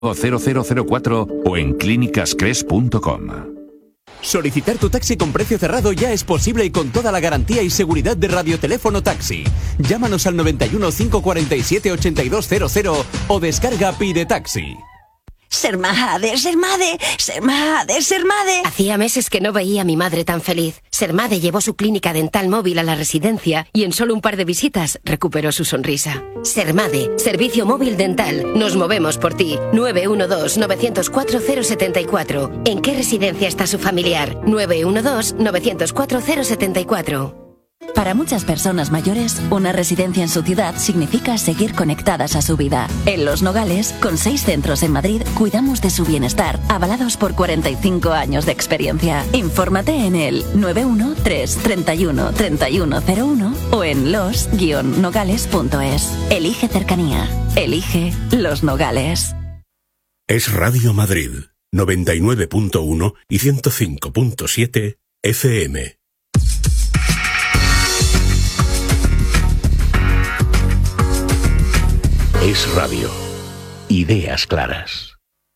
0004 o en clínicascres.com. Solicitar tu taxi con precio cerrado ya es posible y con toda la garantía y seguridad de Radioteléfono Taxi. Llámanos al 91 547 8200 o descarga Pide Taxi. Sermade, Sermade, Sermade, Sermade. Hacía meses que no veía a mi madre tan feliz. Sermade llevó su clínica dental móvil a la residencia y en solo un par de visitas recuperó su sonrisa. Sermade, servicio móvil dental. Nos movemos por ti. 912-904-074. ¿En qué residencia está su familiar? 912-904-074. Para muchas personas mayores, una residencia en su ciudad significa seguir conectadas a su vida. En Los Nogales, con 6 centros en Madrid, cuidamos de su bienestar, avalados por 45 años de experiencia. Infórmate en el 913-31-3101 o en los-nogales.es. Elige cercanía. Elige Los Nogales. Es Radio Madrid, 99.1 y 105.7 FM. Es Radio. Ideas claras.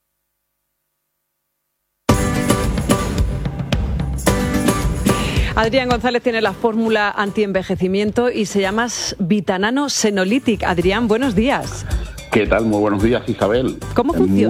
Adrián González tiene la fórmula antienvejecimiento y se llama Vitanano Senolytic. Adrián, buenos días. ¿Qué tal? Muy buenos días, Isabel. ¿Cómo funciona?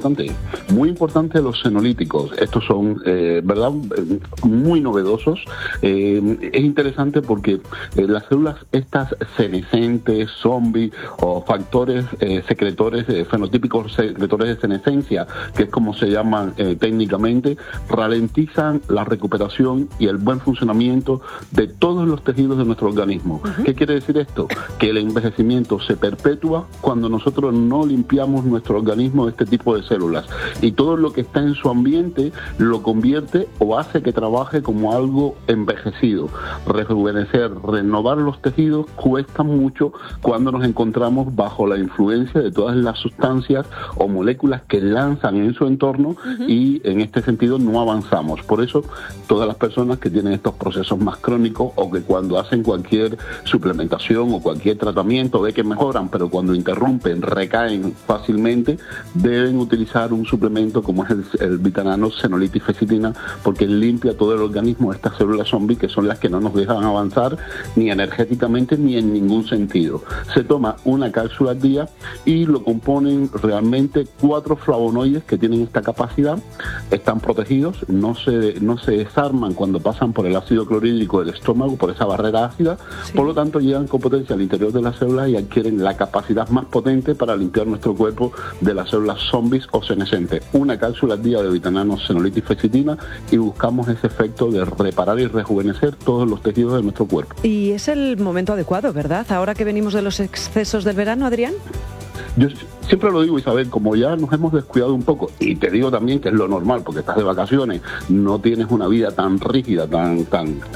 Muy importante los senolíticos. Estos son, ¿verdad?, muy novedosos. Es interesante porque las células estas senescentes, zombies o factores secretores, fenotípicos secretores de senescencia, que es como se llaman técnicamente, ralentizan la recuperación y el buen funcionamiento de todos los tejidos de nuestro organismo. ¿Qué quiere decir esto? Que el envejecimiento se perpetúa cuando nosotros no limpiamos nuestro organismo de este tipo de células, y todo lo que está en su ambiente lo convierte o hace que trabaje como algo envejecido. Rejuvenecer, renovar los tejidos cuesta mucho cuando nos encontramos bajo la influencia de todas las sustancias o moléculas que lanzan en su entorno, y en este sentido no avanzamos. Por eso todas las personas que tienen estos procesos más crónicos, o que cuando hacen cualquier suplementación o cualquier tratamiento ve que mejoran, pero cuando interrumpen recaen fácilmente, deben utilizar un suplemento como es el Vitanano Senolytic Fecitina, porque limpia todo el organismo de estas células zombies, que son las que no nos dejan avanzar ni energéticamente ni en ningún sentido. Se toma una cápsula al día y lo componen realmente 4 flavonoides que tienen esta capacidad. Están protegidos, no se desarman cuando pasan por el ácido clorhídrico del estómago, por esa barrera ácida. Por lo tanto, llegan con potencia al interior de las células y adquieren la capacidad más potente para limpiar nuestro cuerpo de las células zombies o senescentes. Una cápsula al día de Vitanano Senolytic Fecitina y buscamos ese efecto de reparar y rejuvenecer todos los tejidos de nuestro cuerpo. Y es el momento adecuado, ¿verdad? Ahora que venimos de los excesos del verano, Adrián. Yo siempre lo digo, Isabel, como ya nos hemos descuidado un poco, y te digo también que es lo normal, porque estás de vacaciones, no tienes una vida tan rígida, tan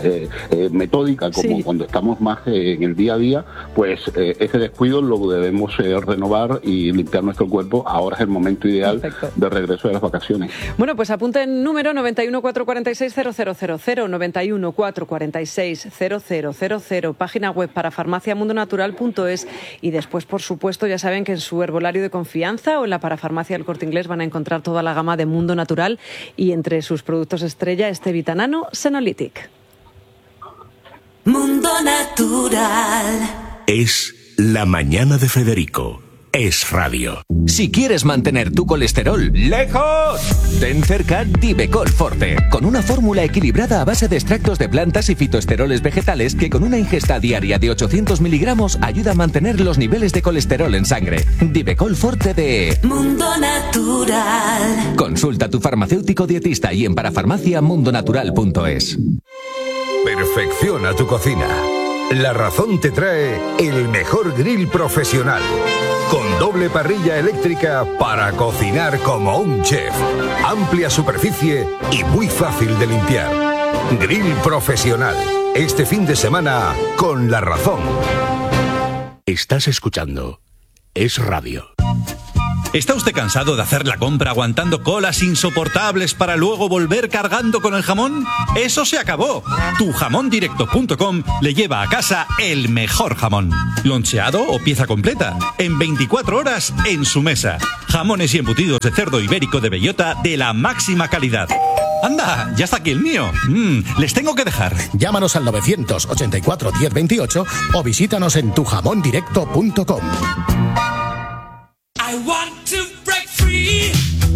metódica como cuando estamos más en el día a día, pues ese descuido lo debemos renovar y limpiar nuestro cuerpo. Ahora es el momento ideal de regreso de las vacaciones. Bueno, pues apunten número 91 446 0000, 91 446 0000, página web parafarmaciamundonatural.es, y después, por supuesto, ya saben que en su herbolario de confianza o en la parafarmacia del Corte Inglés van a encontrar toda la gama de Mundo Natural, y entre sus productos estrella este Vitanano Senolytic. Mundo Natural. Es La Mañana de Federico. Es Radio. Si quieres mantener tu colesterol lejos, ten cerca Divecol Forte, con una fórmula equilibrada a base de extractos de plantas y fitoesteroles vegetales que con una ingesta diaria de 800 miligramos ayuda a mantener los niveles de colesterol en sangre. Divecol Forte de Mundo Natural. Consulta a tu farmacéutico dietista y en parafarmaciamundonatural.es. Perfecciona tu cocina. La Razón te trae el mejor grill profesional, con doble parrilla eléctrica para cocinar como un chef. Amplia superficie y muy fácil de limpiar. Grill profesional. Este fin de semana con La Razón. Estás escuchando Es Radio. ¿Está usted cansado de hacer la compra aguantando colas insoportables para luego volver cargando con el jamón? ¡Eso se acabó! Tujamondirecto.com le lleva a casa el mejor jamón. Loncheado o pieza completa. En 24 horas en su mesa. Jamones y embutidos de cerdo ibérico de bellota de la máxima calidad. ¡Anda! ¡Ya está aquí el mío! Les tengo que dejar. Llámanos al 984 1028 o visítanos en tujamondirecto.com. I want to break free.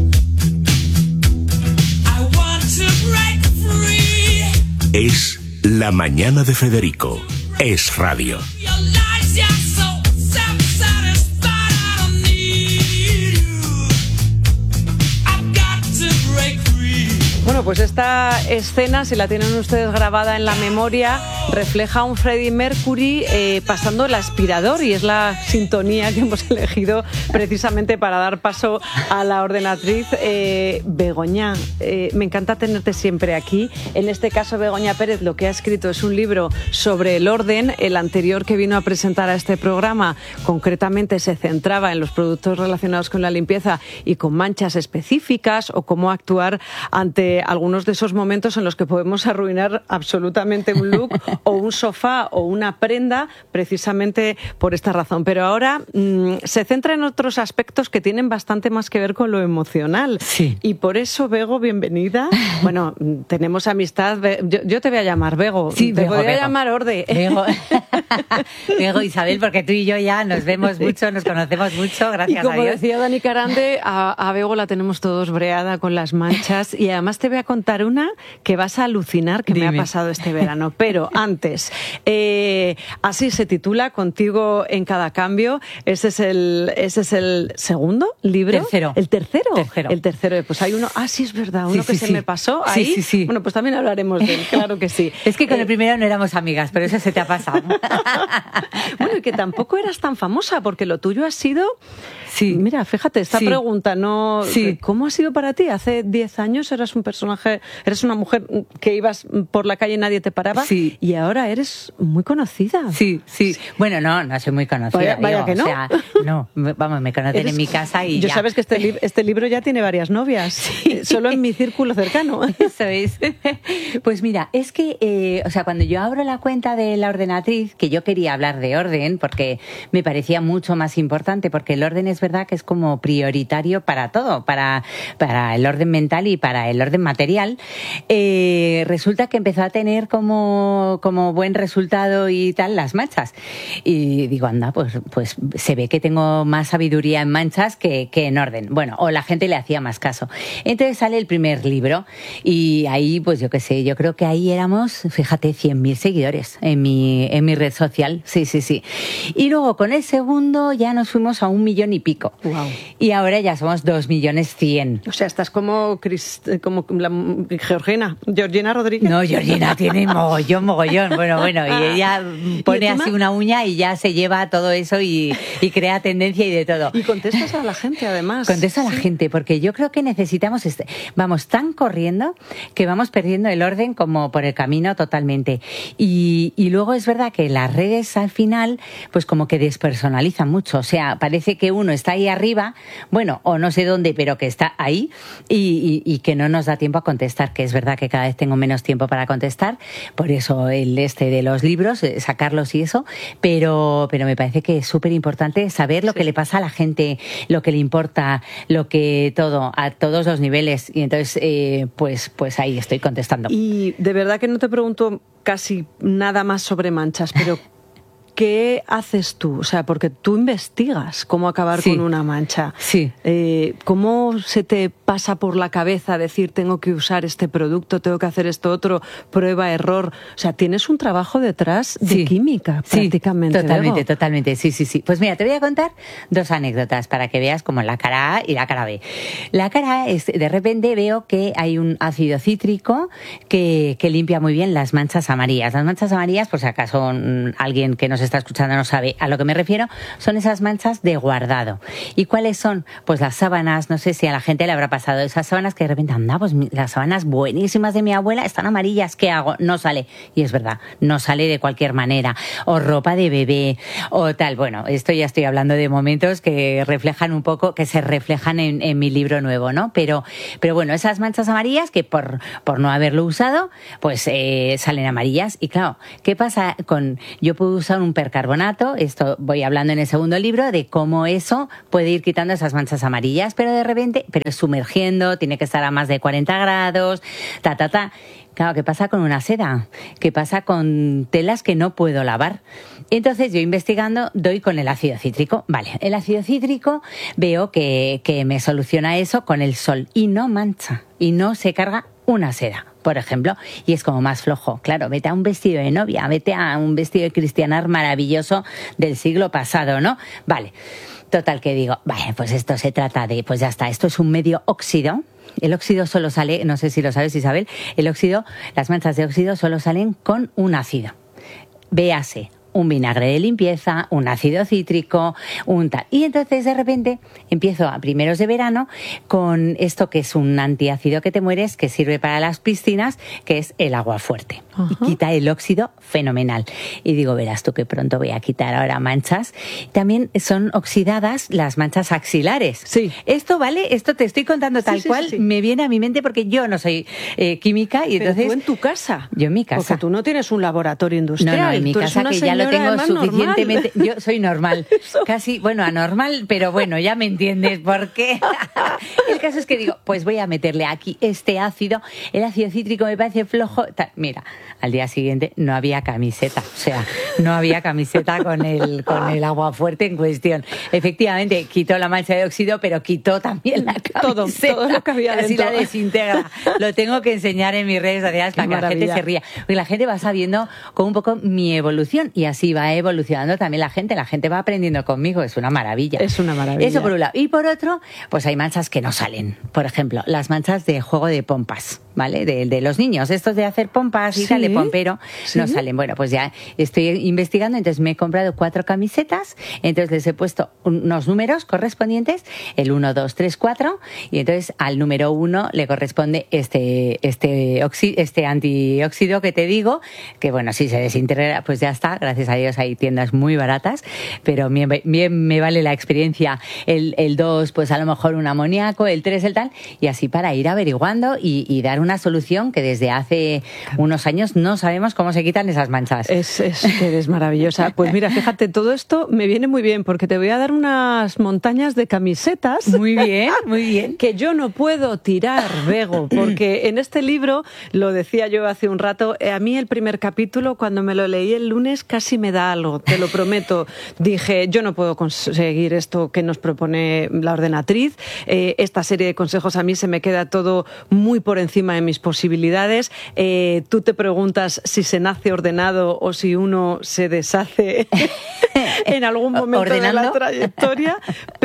I want to break free. Es La Mañana de Federico. Es radio. Your lies, you're so self-satisfied. I don't need you. I've got to break free. Bueno, pues esta escena, si la tienen ustedes grabada en la memoria, refleja a un Freddie Mercury pasando el aspirador, y es la sintonía que hemos elegido precisamente para dar paso a la ordenatriz. Begoña, me encanta tenerte siempre aquí. En este caso, Begoña Pérez lo que ha escrito es un libro sobre el orden. El anterior que vino a presentar a este programa concretamente se centraba en los productos relacionados con la limpieza y con manchas específicas, o cómo actuar ante algunos de esos momentos en los que podemos arruinar absolutamente un look o un sofá o una prenda, precisamente por esta razón. Pero ahora se centra en otros aspectos que tienen bastante más que ver con lo emocional. Sí. Y por eso, Bego, bienvenida. Bueno, tenemos amistad. Yo te voy a llamar Bego. Sí, te Bego, voy a Bego. llamar Orde. Bego. Bego, Isabel, porque tú y yo ya nos vemos mucho, nos conocemos mucho, gracias Y como a Dios. decía Dani Carande, a Bego la tenemos todos breada con las manchas, y además te voy a contar una que vas a alucinar que Dime. me ha pasado este verano. Pero antes, así se titula, Contigo en cada cambio. Ese es el segundo libro. Tercero. El tercero. Tercero. El tercero. Pues hay uno, sí, es verdad, uno Sí, que sí, se sí. me pasó Sí, ahí. sí, sí. Bueno, pues también hablaremos de él, claro que sí. Es que con el primero no éramos amigas, pero eso se te ha pasado. Bueno, y que tampoco eras tan famosa, porque lo tuyo ha sido... Sí. Mira, fíjate, esta Sí. pregunta, ¿no? Sí. ¿Cómo ha sido para ti? Hace 10 años eras un personaje, eres una mujer que ibas por la calle y nadie te paraba, Sí. y ahora eres muy conocida. Sí, sí. Bueno, no soy muy conocida. Vaya digo, que no. O sea, no, vamos, me conocen Eres- en mi casa y Yo ya. sabes que este libro ya tiene varias novias, solo en mi círculo cercano. Eso es. Pues mira, es que, o sea, cuando yo abro la cuenta de la ordenatriz, que yo quería hablar de orden, porque me parecía mucho más importante, porque el orden es verdad que es como prioritario para todo, para el orden mental y para el orden material, resulta que empezó a tener como buen resultado y tal las manchas. Y digo, anda, pues se ve que tengo más sabiduría en manchas que en orden. Bueno, o la gente le hacía más caso. Entonces sale el primer libro y ahí, pues yo qué sé, yo creo que ahí éramos, fíjate, 100.000 seguidores en mi red social. Sí, sí, sí. Y luego con el segundo ya nos fuimos a 1 millón y pico. Wow. Y ahora ya somos 2.100.000. O sea, estás como Georgina Rodríguez. No, Georgina tiene mogollón. Bueno, y ella pone encima? así una uña y ya se lleva todo eso y crea tendencia y de todo. Y contestas a la gente, además. Contesto a la gente, porque yo creo que necesitamos... Vamos tan corriendo que vamos perdiendo el orden como por el camino totalmente. Y luego es verdad que las redes al final, pues como que despersonalizan mucho. O sea, parece que uno está ahí arriba, bueno, o no sé dónde, pero que está ahí y que no nos da tiempo a contestar, que es verdad que cada vez tengo menos tiempo para contestar, por eso el de los libros, sacarlos y eso, pero me parece que es súper importante saber lo que le pasa a la gente, lo que le importa, lo que todo, a todos los niveles, y entonces pues ahí estoy contestando. Y de verdad que no te pregunto casi nada más sobre manchas, pero ¿qué haces tú? O sea, porque tú investigas cómo acabar Sí. con una mancha. Sí. ¿Cómo se te pasa por la cabeza decir tengo que usar este producto, tengo que hacer esto otro, prueba, error? O sea, tienes un trabajo detrás de Sí. química, Sí, prácticamente. totalmente, totalmente, sí. Pues mira, te voy a contar 2 anécdotas para que veas como la cara A y la cara B. La cara A es, de repente veo que hay un ácido cítrico que limpia muy bien las manchas amarillas. Las manchas amarillas, por si acaso alguien que nos está escuchando no sabe a lo que me refiero, son esas manchas de guardado. ¿Y cuáles son? Pues las sábanas, no sé si a la gente le habrá pasado, esas sábanas que de repente, anda, pues las sábanas buenísimas de mi abuela están amarillas, ¿qué hago? No sale. Y es verdad, no sale de cualquier manera. O ropa de bebé, o tal. Bueno, esto ya estoy hablando de momentos que reflejan un poco, que se reflejan en mi libro nuevo, ¿no? Pero bueno, esas manchas amarillas que por no haberlo usado, pues salen amarillas. Y claro, ¿qué pasa con...? Yo puedo usar un percarbonato, esto voy hablando en el segundo libro, de cómo eso puede ir quitando esas manchas amarillas, pero de repente, pero sumergiendo, tiene que estar a más de 40 grados, Claro, ¿qué pasa con una seda? ¿Qué pasa con telas que no puedo lavar? Entonces yo investigando doy con el ácido cítrico. Vale, el ácido cítrico veo que me soluciona eso con el sol y no mancha y no se carga una seda, por ejemplo, y es como más flojo. Claro, vete a un vestido de novia, vete a un vestido de cristianar maravilloso del siglo pasado, ¿no? Vale, total que digo, vale, pues esto se trata de, pues ya está, esto es un medio óxido. El óxido solo sale, no sé si lo sabes, Isabel, las manchas de óxido solo salen con un ácido. Véase, un vinagre de limpieza, un ácido cítrico, un tal. Y entonces de repente empiezo a primeros de verano con esto que es un antiácido que te mueres, que sirve para las piscinas, que es el agua fuerte. Y quita el óxido fenomenal. Y digo, verás tú que pronto voy a quitar ahora manchas. También son oxidadas las manchas axilares. Sí. Esto, ¿vale? Esto te estoy contando tal cual, me viene a mi mente porque yo no soy química y entonces... Pero tú en tu casa. Yo en mi casa. Porque tú no tienes un laboratorio industrial. No, en mi casa que ya lo tengo suficientemente... Yo soy normal. Casi, bueno, anormal, pero bueno, ya me entiendes por qué. El caso es que digo, pues voy a meterle aquí este ácido. El ácido cítrico me parece flojo. Mira, al día siguiente no había camiseta. O sea, no había camiseta con el agua fuerte en cuestión. Efectivamente, quitó la mancha de óxido, pero quitó también la camiseta. Todo lo que había Así dentro. la desintegra. Lo tengo que enseñar en mis redes sociales para que la gente se ría. Porque la gente va sabiendo con un poco mi evolución y así va evolucionando también la gente va aprendiendo conmigo, es una maravilla. Es una maravilla. Eso por un lado. Y por otro, pues hay manchas que no salen. Por ejemplo, las manchas de juego de pompas, ¿vale? De los niños, estos de hacer pompas y tal, de pompero, no salen. Bueno, pues ya estoy investigando, entonces me he comprado 4 camisetas, entonces les he puesto unos números correspondientes, el 1, 2, 3, 4, y entonces al número 1 le corresponde este antióxido que te digo, que bueno, si se desintegra, pues ya está, gracias a Dios hay tiendas muy baratas, pero bien me vale la experiencia. El 2, pues a lo mejor un amoníaco, el 3, el tal, y así para ir averiguando y dar una solución que desde hace unos años no sabemos cómo se quitan esas manchas. Eres maravillosa. Pues mira, fíjate, todo esto me viene muy bien porque te voy a dar unas montañas de camisetas. Muy bien, muy bien. Que yo no puedo tirar, Bego, porque en este libro, lo decía yo hace un rato, a mí el primer capítulo, cuando me lo leí el lunes, casi me da algo, te lo prometo. Dije, yo no puedo conseguir esto que nos propone la ordenatriz. Esta serie de consejos a mí se me queda todo muy por encima de mis posibilidades. Tú te preguntas si se nace ordenado o si uno se deshace en algún momento de la trayectoria,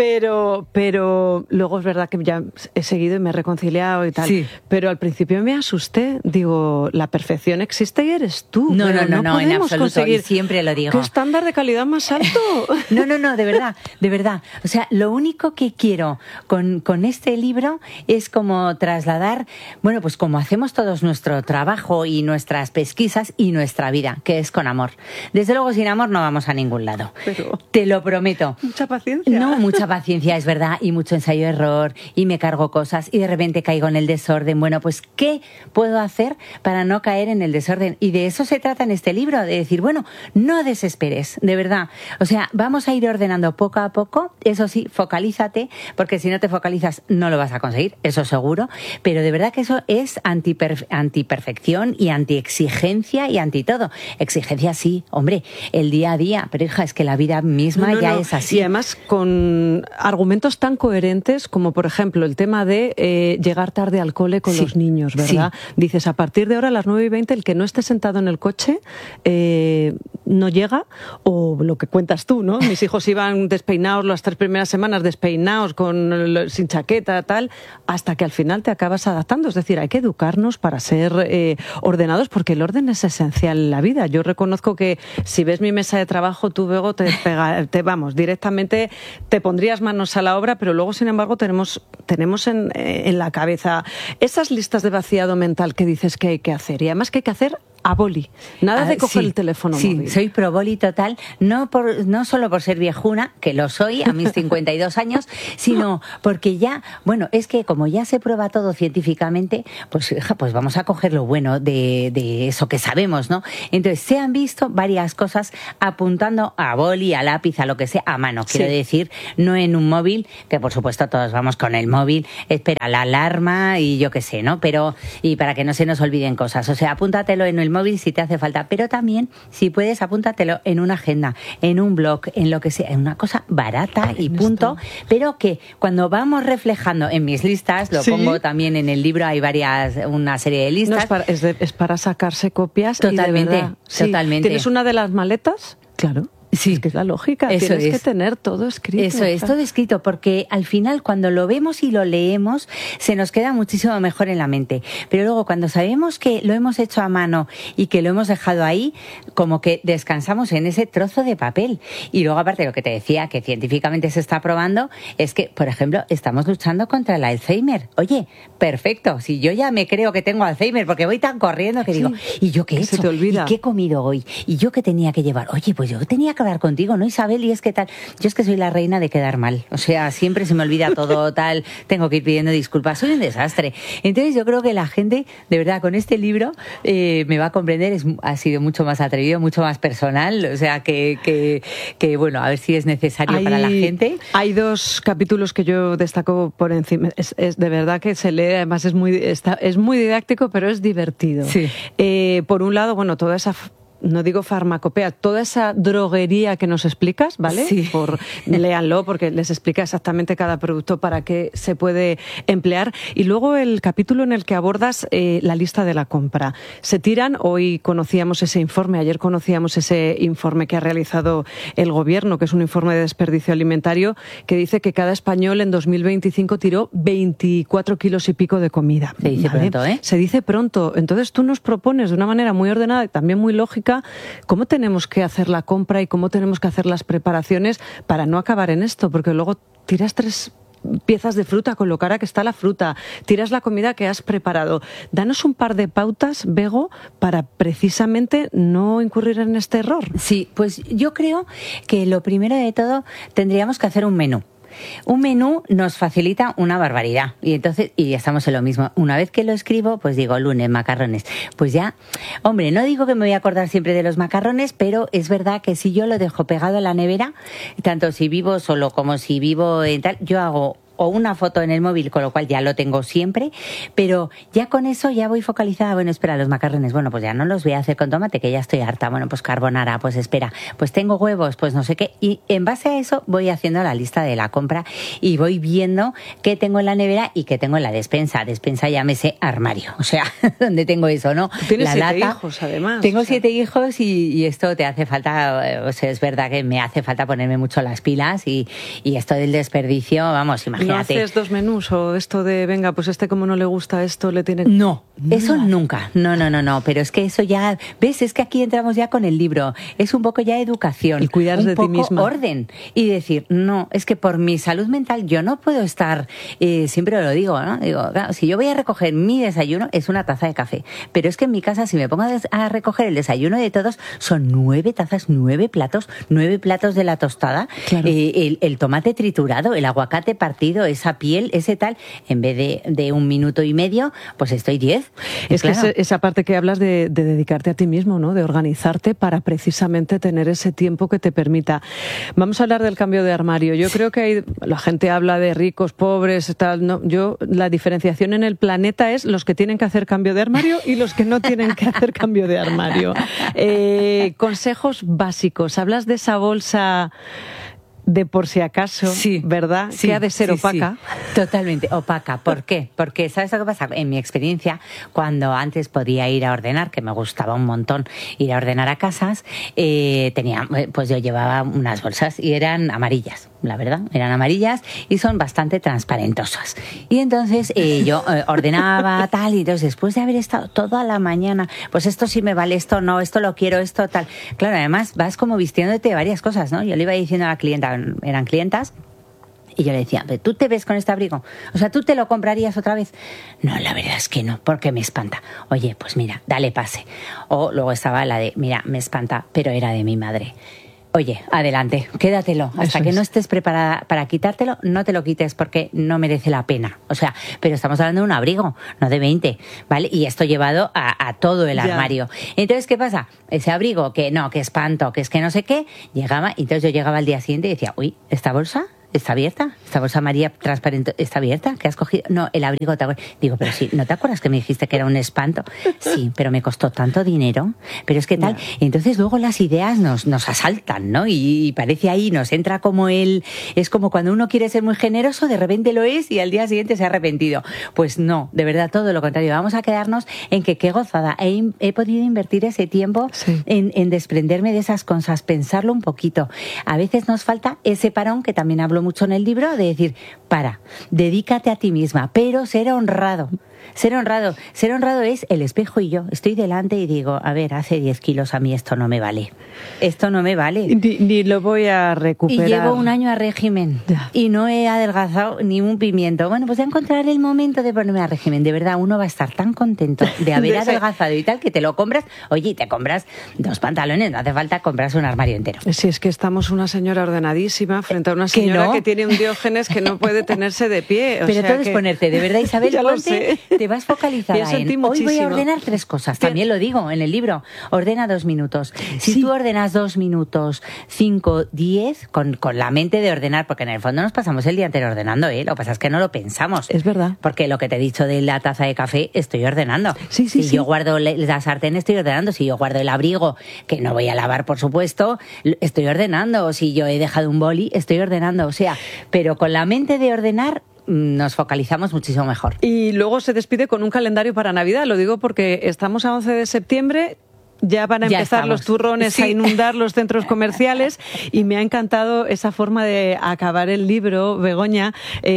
pero luego es verdad que ya he seguido y me he reconciliado y tal. Sí. Pero al principio me asusté. Digo, la perfección existe y eres tú. No, en podemos absoluto. conseguir Y siempre lo digo. ¿Qué estándar de calidad más alto? No, de verdad. O sea, lo único que quiero con este libro es como trasladar, bueno, pues como hacemos todos nuestro trabajo y nuestras pesquisas y nuestra vida, que es con amor. Desde luego, sin amor no vamos a ningún lado. Pero te lo prometo. Mucha paciencia. No, mucha paciencia, es verdad, y mucho ensayo-error, y me cargo cosas, y de repente caigo en el desorden. Bueno, pues, ¿qué puedo hacer para no caer en el desorden? Y de eso se trata en este libro, de decir, bueno, no desesperes, de verdad. O sea, vamos a ir ordenando poco a poco, eso sí, focalízate, porque si no te focalizas no lo vas a conseguir, eso seguro, pero de verdad que eso es antiperfección y antiexigencia y anti todo. Exigencia sí, hombre, el día a día, pero hija, es que la vida misma ya es así. Y además con argumentos tan coherentes como, por ejemplo, el tema de llegar tarde al cole con los niños, ¿verdad? Sí. Dices, a partir de ahora, a las 9:20, el que no esté sentado en el coche no llega, o lo que cuentas tú, ¿no? Mis hijos iban despeinados las 3 primeras semanas, despeinados, sin chaqueta, tal, hasta que al final te acabas adaptando. Es decir, hay que educarnos para ser ordenados, porque el orden es esencial en la vida. Yo reconozco que si ves mi mesa de trabajo, tú luego directamente te pondrías manos a la obra, pero luego, sin embargo, tenemos en la cabeza esas listas de vaciado mental que dices que hay que hacer, y además que hay que hacer a boli. Nada de coger el teléfono móvil. Sí, soy pro boli total, no solo por ser viejuna, que lo soy a mis 52 años, sino porque ya, bueno, es que como ya se prueba todo científicamente, pues vamos a coger lo bueno de eso que sabemos, ¿no? Entonces, se han visto varias cosas apuntando a boli, a lápiz, a lo que sea, a mano, quiero decir, no en un móvil, que por supuesto todos vamos con el móvil, espera la alarma y yo qué sé, ¿no? Pero, y para que no se nos olviden cosas, o sea, apúntatelo en el móvil si te hace falta, pero también, si puedes, apúntatelo en una agenda, en un blog, en lo que sea, en una cosa barata y punto, pero que cuando vamos reflejando en mis listas, lo pongo también en el libro, hay una serie de listas. No, es para sacarse copias. Totalmente, y de verdad, totalmente. ¿Tienes una de las maletas? Claro. Sí, es que es la lógica, eso tienes que tener todo escrito. Eso es, todo escrito, porque al final cuando lo vemos y lo leemos se nos queda muchísimo mejor en la mente. Pero luego cuando sabemos que lo hemos hecho a mano y que lo hemos dejado ahí, como que descansamos en ese trozo de papel. Y luego aparte lo que te decía, que científicamente se está probando, es que, por ejemplo, estamos luchando contra el Alzheimer. Oye, perfecto, si yo ya me creo que tengo Alzheimer porque voy tan corriendo que digo, ¿y yo qué he hecho? Se te olvida. ¿Y qué he comido hoy? ¿Y yo qué tenía que llevar? Oye, pues yo tenía que hablar contigo, ¿no, Isabel? Y es que tal, yo es que soy la reina de quedar mal, o sea, siempre se me olvida todo, tal, tengo que ir pidiendo disculpas, soy un desastre. Entonces yo creo que la gente, de verdad, con este libro me va a comprender, ha sido mucho más atrevido, mucho más personal, o sea, que bueno, a ver si es necesario para la gente. Hay dos capítulos que yo destaco por encima, es de verdad que se lee, además es muy didáctico, pero es divertido. Sí. Por un lado, bueno, toda esa, no digo farmacopea, toda esa droguería que nos explicas, ¿vale? Sí. Léanlo porque les explica exactamente cada producto para qué se puede emplear. Y luego el capítulo en el que abordas la lista de la compra. Se tiran, hoy conocíamos ese informe, ayer conocíamos ese informe que ha realizado el Gobierno, que es un informe de desperdicio alimentario, que dice que cada español en 2025 tiró 24 kilos y pico de comida. Se dice pronto, ¿eh? Se dice pronto. Entonces tú nos propones de una manera muy ordenada y también muy lógica cómo tenemos que hacer la compra y cómo tenemos que hacer las preparaciones para no acabar en esto, porque luego tiras 3 piezas de fruta con lo cara que está la fruta, tiras la comida que has preparado. Danos un par de pautas, Bego, para precisamente no incurrir en este error. Sí, pues yo creo que lo primero de todo tendríamos que hacer un menú. Un menú nos facilita una barbaridad y entonces, y ya estamos en lo mismo. Una vez que lo escribo, pues digo lunes, macarrones. Pues ya, hombre, no digo que me voy a acordar siempre de los macarrones, pero es verdad que si yo lo dejo pegado a la nevera, tanto si vivo solo como si vivo en tal, yo hago o una foto en el móvil, con lo cual ya lo tengo siempre, pero ya con eso ya voy focalizada. Bueno, espera, los macarrones, bueno, pues ya no los voy a hacer con tomate, que ya estoy harta. Bueno, pues carbonara, pues espera, pues tengo huevos, pues no sé qué. Y en base a eso voy haciendo la lista de la compra y voy viendo qué tengo en la nevera y qué tengo en la despensa. Despensa, llámese armario, o sea, donde tengo eso, ¿no? Tienes la 7 lata. hijos, además. Tengo 7 hijos y esto te hace falta, o sea, es verdad que me hace falta ponerme mucho las pilas y esto del desperdicio, vamos, imagínate. ¿No haces 2 menús o esto de, venga, pues como no le gusta esto, le tiene... No, eso nunca. No, pero es que eso ya, ¿ves? Es que aquí entramos ya con el libro. Es un poco ya educación. Y cuidar de ti misma. Orden. Y decir, no, es que por mi salud mental yo no puedo estar, siempre lo digo, ¿no? Digo, claro, si yo voy a recoger mi desayuno, es una taza de café. Pero es que en mi casa, si me pongo a recoger el desayuno de todos, son 9 tazas, 9 platos, 9 platos de la tostada, claro. El tomate triturado, el aguacate partido, esa piel, ese tal, en vez de 1 minuto y medio, pues estoy 10. Es claro. que esa parte que hablas de dedicarte a ti mismo, ¿no? De organizarte para precisamente tener ese tiempo que te permita. Vamos a hablar del cambio de armario. Yo creo que la gente habla de ricos, pobres, tal. No, la diferenciación en el planeta es los que tienen que hacer cambio de armario y los que no tienen que hacer cambio de armario. Consejos básicos. Hablas de esa bolsa de por si acaso, ¿verdad? Que ha de ser opaca. Totalmente opaca. ¿Por qué? Porque, ¿sabes lo que pasa? En mi experiencia, cuando antes podía ir a ordenar, que me gustaba un montón ir a ordenar a casas, pues yo llevaba unas bolsas y eran amarillas, la verdad, eran amarillas y son bastante transparentosas. Y entonces yo ordenaba tal, y entonces después de haber estado toda la mañana, pues esto sí me vale, esto no, esto lo quiero, esto tal. Claro, además vas como vistiéndote varias cosas, ¿no? Yo le iba diciendo a la clienta, eran clientas, y yo le decía, ¿tú te ves con este abrigo? O sea, ¿tú te lo comprarías otra vez? No, la verdad es que no, porque me espanta. Oye, pues mira, dale pase. O luego estaba la de, mira, me espanta, pero era de mi madre. Oye, adelante, quédatelo. Hasta que no estés preparada para quitártelo, no te lo quites porque no merece la pena. O sea, pero estamos hablando de un abrigo, no de 20, ¿vale? Y esto llevado a todo el armario. Entonces, ¿qué pasa? Ese abrigo, que no, que espanto, que es que no sé qué, llegaba, y entonces yo llegaba al día siguiente y decía, uy, ¿esta bolsa está abierta? ¿Esta bolsa amarilla transparente está abierta? ¿Qué has cogido? No, el abrigo te... Digo, pero sí, ¿no te acuerdas que me dijiste que era un espanto? Sí, pero me costó tanto dinero. Pero es que tal... Y entonces luego las ideas nos asaltan, ¿no? Y parece ahí, nos entra como el... Es como cuando uno quiere ser muy generoso, de repente lo es y al día siguiente se ha arrepentido. Pues no, de verdad, todo lo contrario. Vamos a quedarnos en que qué gozada. He podido invertir ese tiempo en desprenderme de esas cosas, pensarlo un poquito. A veces nos falta ese parón, que también hablo mucho en el libro, de decir, dedícate a ti misma, pero ser honrado. Ser honrado es el espejo y yo. Estoy delante y digo, a ver, hace 10 kilos a mí esto no me vale. Esto no me vale. Ni lo voy a recuperar. Y llevo un año a régimen y no he adelgazado ni un pimiento. Bueno, pues voy a encontrar el momento de ponerme a régimen. De verdad, uno va a estar tan contento de haber adelgazado y tal, que te lo compras. Oye, te compras 2 pantalones, no hace falta comprarse un armario entero. Si es que estamos una señora ordenadísima frente a una señora que tiene un Diógenes que no puede tenerse de pie. Pero todo es ponerte, de verdad, Isabel, ponte, te vas focalizada en, hoy voy a ordenar 3 cosas. También lo digo en el libro, ordena 2 minutos. Si tú ordenas 2 minutos, 5, 10, con la mente de ordenar, porque en el fondo nos pasamos el día entero ordenando, ¿eh? Lo que pasa es que no lo pensamos. Es verdad. Porque lo que te he dicho de la taza de café, estoy ordenando. Si yo guardo la sartén, estoy ordenando. Si yo guardo el abrigo, que no voy a lavar, por supuesto, estoy ordenando. Si yo he dejado un boli, estoy ordenando. O sea, pero con la mente de ordenar nos focalizamos muchísimo mejor. Y luego se despide con un calendario para Navidad. Lo digo porque estamos a 11 de septiembre. Ya van a empezar los turrones a inundar los centros comerciales, y me ha encantado esa forma de acabar el libro, Begoña,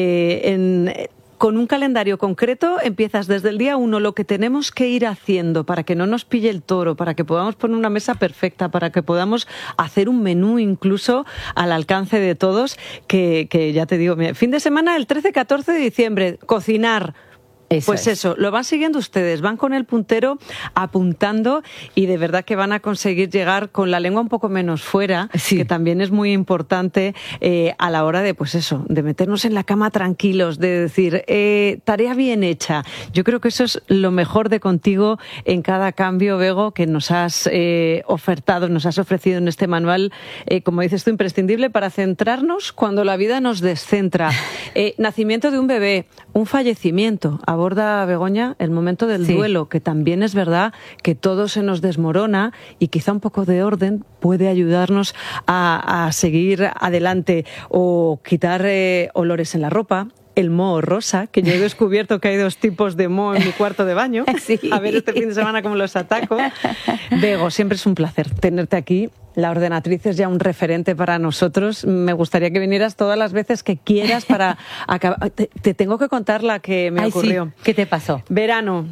con un calendario concreto. Empiezas desde el día 1 lo que tenemos que ir haciendo para que no nos pille el toro, para que podamos poner una mesa perfecta, para que podamos hacer un menú incluso al alcance de todos, que ya te digo, fin de semana el 13-14 de diciembre, cocinar. Eso, lo van siguiendo ustedes, van con el puntero apuntando, y de verdad que van a conseguir llegar con la lengua un poco menos fuera, que también es muy importante a la hora de, de meternos en la cama tranquilos, de decir, tarea bien hecha. Yo creo que eso es lo mejor de contigo en cada cambio, Bego, que nos has ofertado, nos has ofrecido en este manual, como dices tú, imprescindible para centrarnos cuando la vida nos descentra. Nacimiento de un bebé, un fallecimiento. Aborda, Begoña, el momento del duelo, que también es verdad que todo se nos desmorona, y quizá un poco de orden puede ayudarnos a seguir adelante, o quitar olores en la ropa. El moho rosa, que yo he descubierto que hay 2 tipos de moho en mi cuarto de baño. A ver este fin de semana cómo los ataco. Bego, siempre es un placer tenerte aquí. La ordenatriz es ya un referente para nosotros. Me gustaría que vinieras todas las veces que quieras para acabar. Te tengo que contar la que me ocurrió. ¿Qué te pasó? Verano.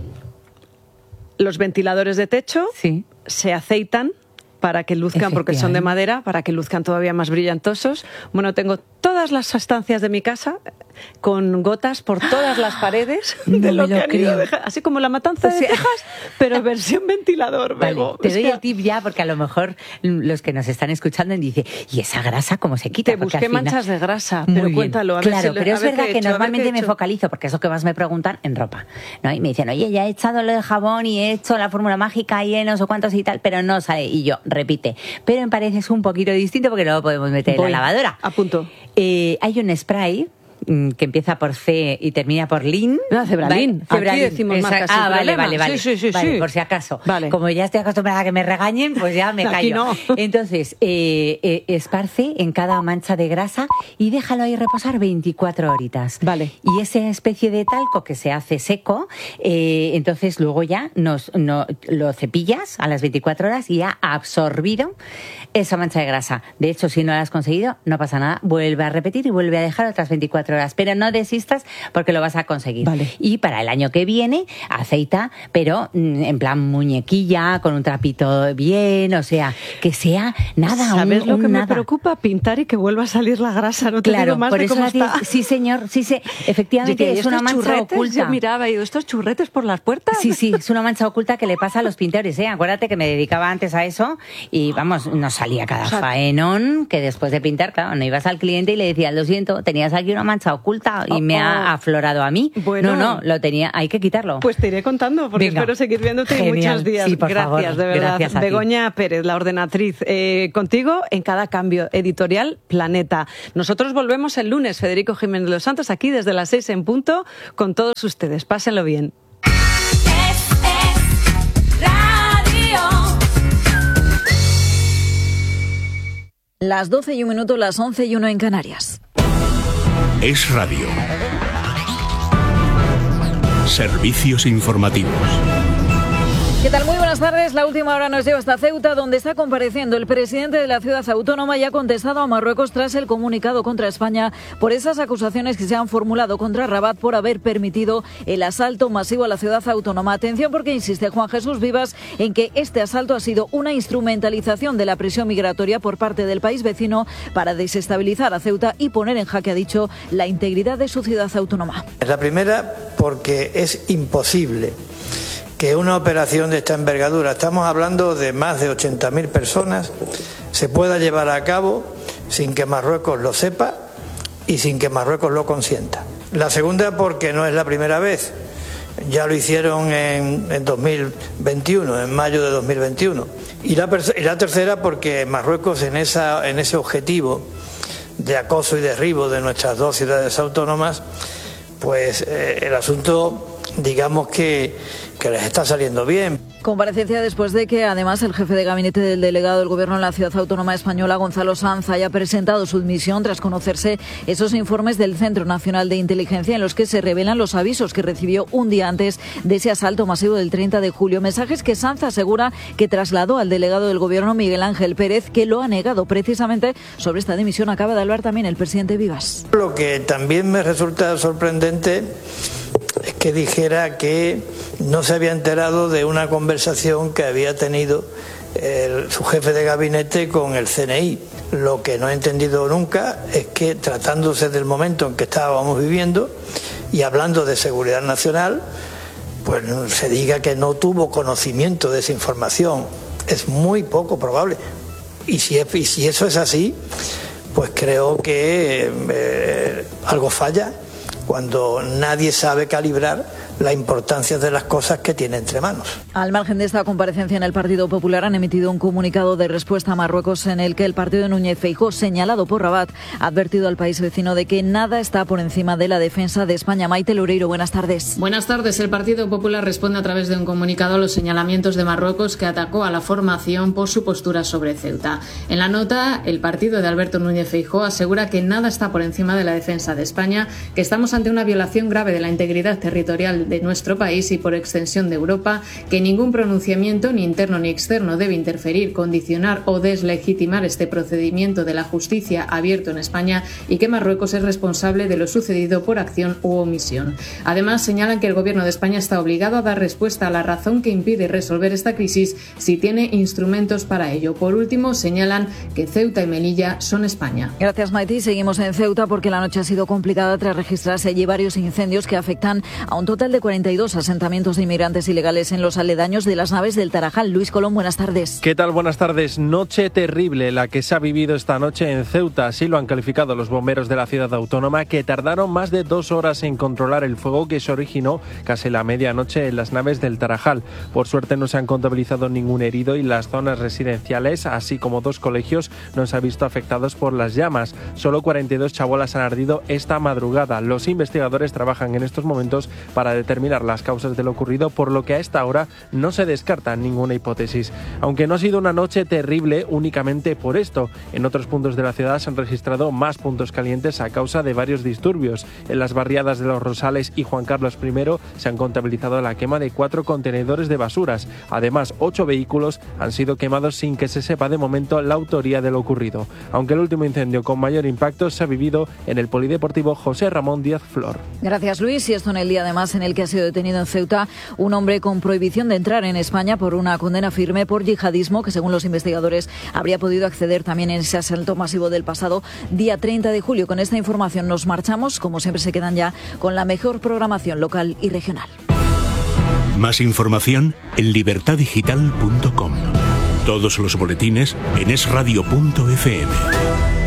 Los ventiladores de techo se aceitan para que luzcan, porque son de madera, para que luzcan todavía más brillantosos. Bueno, tengo todas las estancias de mi casa con gotas por todas las paredes de lo que han ido dejando. Así como La Matanza de Texas, pero versión ventilador. Bego. Te doy el tip ya, porque a lo mejor los que nos están escuchando dicen, ¿y esa grasa cómo se quita? Te busqué manchas de grasa, pero cuéntalo. Pero es verdad que normalmente me focalizo, porque es lo que más me preguntan, en ropa, ¿no? Y me dicen, oye, ya he echado lo de jabón y he hecho la fórmula mágica y no sé cuántos y tal, pero no sale. Y yo, repite. Pero me parece un poquito distinto, porque no lo podemos meter en la lavadora. A punto. Hay un spray que empieza por C y termina por Lin. No, Cebralín. Aquí decimos marcas sin vale, problema. vale. Sí. Por si acaso. Vale. Como ya estoy acostumbrada a que me regañen, pues ya me Aquí callo. no. Entonces, esparce en cada mancha de grasa y déjalo ahí reposar 24 horitas. Vale. Y esa especie de talco que se hace seco, entonces luego ya lo cepillas a las 24 horas y ha absorbido esa mancha de grasa. De hecho, si no lo has conseguido, no pasa nada. Vuelve a repetir y vuelve a dejar otras 24 horas. Pero no desistas porque lo vas a conseguir. Vale. Y para el año que viene, aceita, pero en plan muñequilla, con un trapito bien, o sea, que sea nada. ¿Sabes lo que me nada. preocupa? Pintar y que vuelva a salir la grasa. No te Claro, digo más por de eso cómo la tienes- está. Sí, señor, sí, efectivamente Yo, es una estos mancha churretes, oculta. Yo miraba y digo, ¿estos churretes por las puertas? Sí, es una mancha oculta que le pasa a los pintores, ¿eh? Acuérdate que me dedicaba antes a eso y, vamos, nos salía cada faenón que después de pintar, claro, no ibas al cliente y le decías, lo siento, tenías aquí una mancha oculta y me ha aflorado a mí. Bueno. No, lo tenía, hay que quitarlo. Pues te iré contando, porque Venga. espero seguir viéndote Genial. muchos días. Sí, por Gracias, favor. de verdad. Gracias a ti. Begoña Pérez, la ordenatriz. Contigo en cada cambio. Editorial Planeta. Nosotros volvemos el lunes, Federico Jiménez Los Santos, aquí desde las 6 en punto, con todos ustedes. Pásenlo bien. Las 12 y un minuto, las 11 y 1 en Canarias. Es Radio. Servicios informativos. ¿Qué tal? Muy buenas tardes. La última hora nos lleva hasta Ceuta, donde está compareciendo el presidente de la ciudad autónoma y ha contestado a Marruecos tras el comunicado contra España por esas acusaciones que se han formulado contra Rabat por haber permitido el asalto masivo a la ciudad autónoma. Atención, porque insiste Juan Jesús Vivas en que este asalto ha sido una instrumentalización de la presión migratoria por parte del país vecino para desestabilizar a Ceuta y poner en jaque, ha dicho, la integridad de su ciudad autónoma. La primera, porque es imposible que una operación de esta envergadura, estamos hablando de más de 80.000 personas, se pueda llevar a cabo sin que Marruecos lo sepa y sin que Marruecos lo consienta. La segunda, porque no es la primera vez, ya lo hicieron en 2021, en mayo de 2021. Y la tercera, porque Marruecos en ese objetivo de acoso y derribo de nuestras dos ciudades autónomas, pues el asunto, digamos que les está saliendo bien. Comparecencia después de que, además, el jefe de gabinete del delegado del Gobierno en la Ciudad Autónoma Española, Gonzalo Sanz, haya presentado su dimisión tras conocerse esos informes del Centro Nacional de Inteligencia en los que se revelan los avisos que recibió un día antes de ese asalto masivo del 30 de julio. Mensajes que Sanz asegura que trasladó al delegado del Gobierno, Miguel Ángel Pérez, que lo ha negado. Precisamente sobre esta dimisión acaba de hablar también el presidente Vivas. Lo que también me resulta sorprendente es que dijera que no se había enterado de una conversación que había tenido su jefe de gabinete con el CNI. Lo que no he entendido nunca es que, tratándose del momento en que estábamos viviendo y hablando de seguridad nacional, pues se diga que no tuvo conocimiento de esa información. Es muy poco probable. Y si eso es así, pues creo que algo falla cuando nadie sabe calibrar la importancia de las cosas que tiene entre manos. Al margen de esta comparecencia en el Partido Popular, han emitido un comunicado de respuesta a Marruecos en el que el partido de Núñez Feijóo, señalado por Rabat, ha advertido al país vecino de que nada está por encima de la defensa de España. Maite Loureiro, buenas tardes. Buenas tardes. El Partido Popular responde a través de un comunicado a los señalamientos de Marruecos, que atacó a la formación por su postura sobre Ceuta. En la nota, el partido de Alberto Núñez Feijóo asegura que nada está por encima de la defensa de España, que estamos ante una violación grave de la integridad territorial de nuestro país y por extensión de Europa, que ningún pronunciamiento, ni interno ni externo, debe interferir, condicionar o deslegitimar este procedimiento de la justicia abierto en España, y que Marruecos es responsable de lo sucedido por acción u omisión. Además, señalan que el Gobierno de España está obligado a dar respuesta a la razón que impide resolver esta crisis si tiene instrumentos para ello. Por último, señalan que Ceuta y Melilla son España. Gracias, Maite. Seguimos en Ceuta porque la noche ha sido complicada tras registrarse allí varios incendios que afectan a un total de 42 asentamientos de inmigrantes ilegales en los aledaños de las naves del Tarajal. Luis Colón, buenas tardes. ¿Qué tal? Buenas tardes. Noche terrible la que se ha vivido esta noche en Ceuta. Así lo han calificado los bomberos de la ciudad autónoma, que tardaron más de 2 horas en controlar el fuego que se originó casi la medianoche en las naves del Tarajal. Por suerte no se han contabilizado ningún herido y las zonas residenciales, así como 2 colegios, no se han visto afectados por las llamas. Solo 42 chabolas han ardido esta madrugada. Los investigadores trabajan en estos momentos para determinar las causas de lo ocurrido, por lo que a esta hora no se descarta ninguna hipótesis. Aunque no ha sido una noche terrible únicamente por esto, en otros puntos de la ciudad se han registrado más puntos calientes a causa de varios disturbios. En las barriadas de Los Rosales y Juan Carlos I se han contabilizado la quema de 4 contenedores de basuras. Además, 8 vehículos han sido quemados sin que se sepa de momento la autoría de lo ocurrido. Aunque el último incendio con mayor impacto se ha vivido en el polideportivo José Ramón Díaz Flor. Gracias, Luis. Y esto en el día además en el que ha sido detenido en Ceuta un hombre con prohibición de entrar en España por una condena firme por yihadismo, que según los investigadores habría podido acceder también en ese asalto masivo del pasado día 30 de julio. Con esta información nos marchamos. Como siempre, se quedan ya con la mejor programación local y regional. Más información en libertadigital.com. Todos los boletines en esradio.fm.